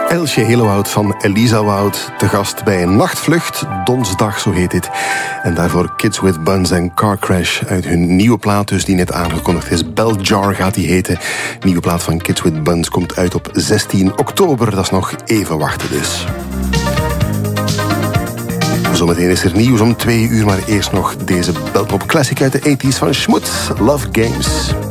Elsje Helowoud van Elisa Woud, te gast bij een nachtvlucht, Donsdag, zo heet dit. En daarvoor Kids with Buns en Car Crash uit hun nieuwe plaat, dus die net aangekondigd is. Bell Jar gaat die heten. Nieuwe plaat van Kids with Buns komt uit op 16 oktober. Dat is nog even wachten dus. Zometeen is er nieuws om 2 uur, maar eerst nog deze Belpop Classic uit de 80's van Schmutz, Love Games.